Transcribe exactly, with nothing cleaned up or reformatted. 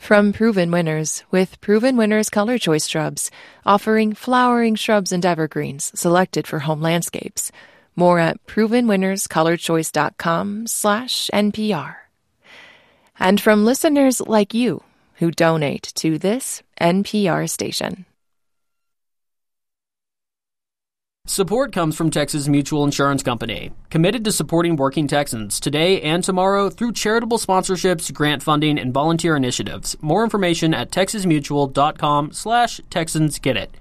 From Proven Winners, with Proven Winners Color Choice Shrubs, offering flowering shrubs and evergreens selected for home landscapes. More at proven winners color choice dot com slash N P R. And from listeners like you who donate to this N P R station. Support comes from Texas Mutual Insurance Company, committed to supporting working Texans today and tomorrow through charitable sponsorships, grant funding, and volunteer initiatives. More information at texas mutual dot com slash Texans Get It.